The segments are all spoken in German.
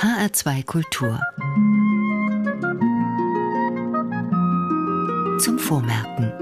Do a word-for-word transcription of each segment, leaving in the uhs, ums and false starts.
H R zwei Kultur. Zum Vormerken.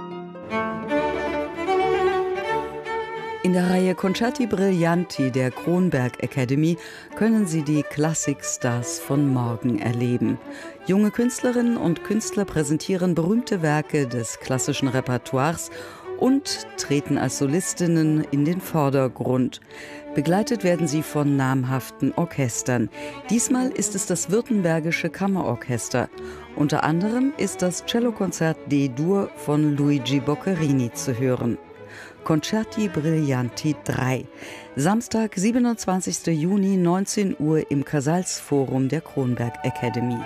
In der Reihe Concerti Brillanti der Kronberg Academy können Sie die Klassikstars von morgen erleben. Junge Künstlerinnen und Künstler präsentieren berühmte Werke des klassischen Repertoires und treten als Solistinnen in den Vordergrund. Begleitet werden sie von namhaften Orchestern. Diesmal ist es das Württembergische Kammerorchester. Unter anderem ist das Cellokonzert D-Dur von Luigi Boccherini zu hören. Concerti Brillanti drei. Samstag, siebenundzwanzigster Juni, neunzehn Uhr im Casals-Forum der Kronberg Academy.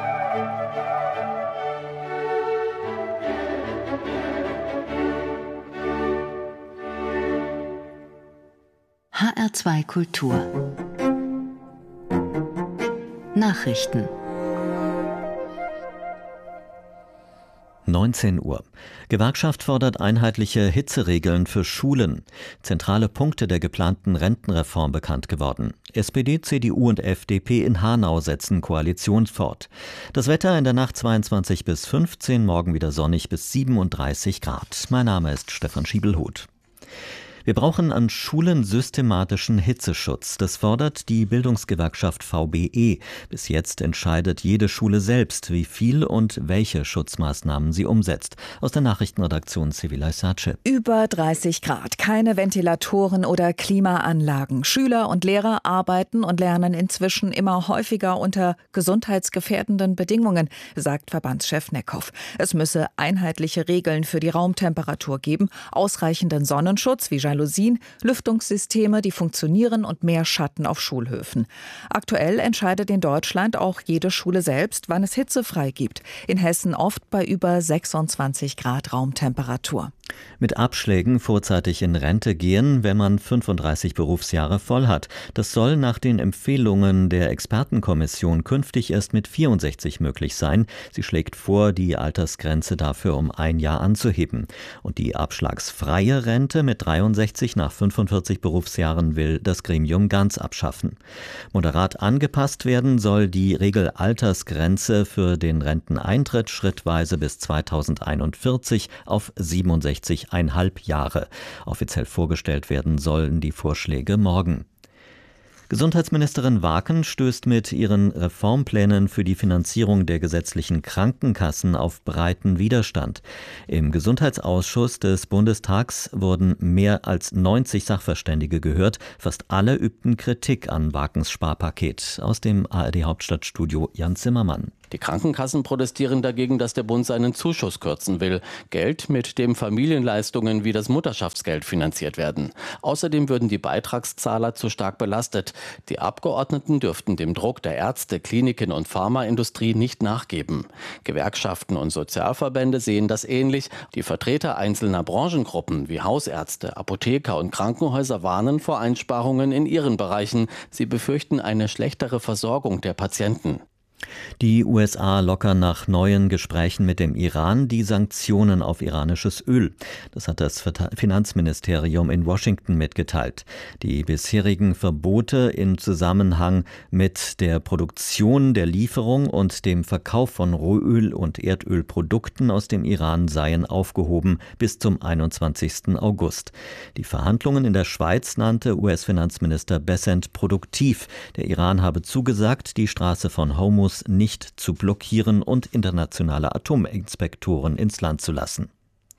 H R zwei Kultur. Nachrichten. neunzehn Uhr. Gewerkschaft fordert einheitliche Hitzeregeln für Schulen. Zentrale Punkte der geplanten Rentenreform bekannt geworden. S P D, C D U und F D P in Hanau setzen Koalition fort. Das Wetter in der Nacht zweiundzwanzig bis fünfzehn, morgen wieder sonnig bis siebenunddreißig Grad. Mein Name ist Stefan Schiebelhuth. Wir brauchen an Schulen systematischen Hitzeschutz. Das fordert die Bildungsgewerkschaft V B E. Bis jetzt entscheidet jede Schule selbst, wie viel und welche Schutzmaßnahmen sie umsetzt. Aus der Nachrichtenredaktion Sevilla Sace. Über dreißig Grad, keine Ventilatoren oder Klimaanlagen. Schüler und Lehrer arbeiten und lernen inzwischen immer häufiger unter gesundheitsgefährdenden Bedingungen, sagt Verbandschef Neckhoff. Es müsse einheitliche Regeln für die Raumtemperatur geben, ausreichenden Sonnenschutz wie Jalousien, Lüftungssysteme, die funktionieren und mehr Schatten auf Schulhöfen. Aktuell entscheidet in Deutschland auch jede Schule selbst, wann es hitzefrei gibt. In Hessen oft bei über sechsundzwanzig Grad Raumtemperatur. Mit Abschlägen vorzeitig in Rente gehen, wenn man fünfunddreißig Berufsjahre voll hat. Das soll nach den Empfehlungen der Expertenkommission künftig erst mit vierundsechzig möglich sein. Sie schlägt vor, die Altersgrenze dafür um ein Jahr anzuheben. Und die abschlagsfreie Rente mit dreiundsechzig nach fünfundvierzig Berufsjahren will das Gremium ganz abschaffen. Moderat angepasst werden soll die Regelaltersgrenze für den Renteneintritt schrittweise bis zweitausendeinundvierzig auf siebenundsechzig Komma fünf Jahre. Offiziell vorgestellt werden sollen die Vorschläge morgen. Gesundheitsministerin Waaken stößt mit ihren Reformplänen für die Finanzierung der gesetzlichen Krankenkassen auf breiten Widerstand. Im Gesundheitsausschuss des Bundestags wurden mehr als neunzig Sachverständige gehört. Fast alle übten Kritik an Waakens Sparpaket. Aus dem A R D-Hauptstadtstudio Jan Zimmermann. Die Krankenkassen protestieren dagegen, dass der Bund seinen Zuschuss kürzen will. Geld, mit dem Familienleistungen wie das Mutterschaftsgeld finanziert werden. Außerdem würden die Beitragszahler zu stark belastet. Die Abgeordneten dürften dem Druck der Ärzte, Kliniken und Pharmaindustrie nicht nachgeben. Gewerkschaften und Sozialverbände sehen das ähnlich. Die Vertreter einzelner Branchengruppen wie Hausärzte, Apotheker und Krankenhäuser warnen vor Einsparungen in ihren Bereichen. Sie befürchten eine schlechtere Versorgung der Patienten. Die U S A lockern nach neuen Gesprächen mit dem Iran die Sanktionen auf iranisches Öl. Das hat das Finanzministerium in Washington mitgeteilt. Die bisherigen Verbote im Zusammenhang mit der Produktion, der Lieferung und dem Verkauf von Rohöl und Erdölprodukten aus dem Iran seien aufgehoben bis zum einundzwanzigsten August. Die Verhandlungen in der Schweiz nannte U S-Finanzminister Bessent produktiv. Der Iran habe zugesagt, die Straße von Hormuz nicht zu blockieren und internationale Atominspektoren ins Land zu lassen.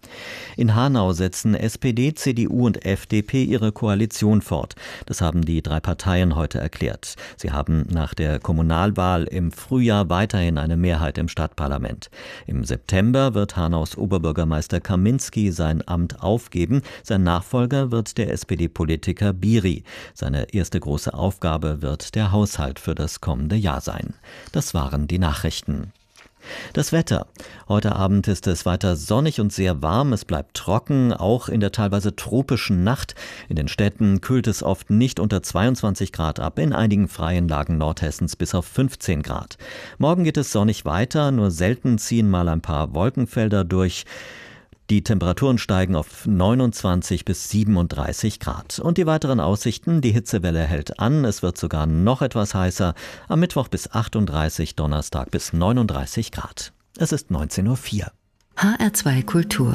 In Hanau setzen S P D, C D U und F D P ihre Koalition fort. Das haben die drei Parteien heute erklärt. Sie haben nach der Kommunalwahl im Frühjahr weiterhin eine Mehrheit im Stadtparlament. Im September wird Hanaus Oberbürgermeister Kaminski sein Amt aufgeben. Sein Nachfolger wird der S P D-Politiker Biri. Seine erste große Aufgabe wird der Haushalt für das kommende Jahr sein. Das waren die Nachrichten. Das Wetter. Heute Abend ist es weiter sonnig und sehr warm. Es bleibt trocken, auch in der teilweise tropischen Nacht. In den Städten kühlt es oft nicht unter zweiundzwanzig Grad ab, in einigen freien Lagen Nordhessens bis auf fünfzehn Grad. Morgen geht es sonnig weiter, nur selten ziehen mal ein paar Wolkenfelder durch. Die Temperaturen steigen auf neunundzwanzig bis siebenunddreißig Grad. Und die weiteren Aussichten: Die Hitzewelle hält an, es wird sogar noch etwas heißer. Am Mittwoch bis achtunddreißig, Donnerstag bis neununddreißig Grad. Es ist neunzehn Uhr vier. H R zwei Kultur.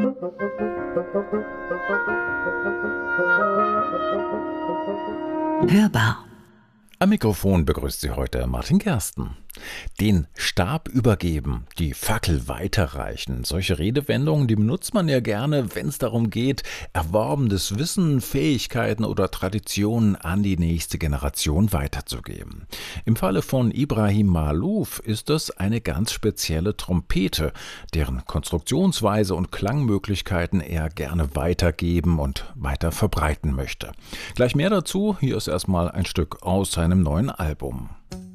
Hörbar. Am Mikrofon begrüßt Sie heute Martin Gersten. Den Stab übergeben, die Fackel weiterreichen. Solche Redewendungen, die benutzt man ja gerne, wenn es darum geht, erworbenes Wissen, Fähigkeiten oder Traditionen an die nächste Generation weiterzugeben. Im Falle von Ibrahim Maalouf ist das eine ganz spezielle Trompete, deren Konstruktionsweise und Klangmöglichkeiten er gerne weitergeben und weiter verbreiten möchte. Gleich mehr dazu, hier ist erstmal ein Stück aus seinem neuen Album.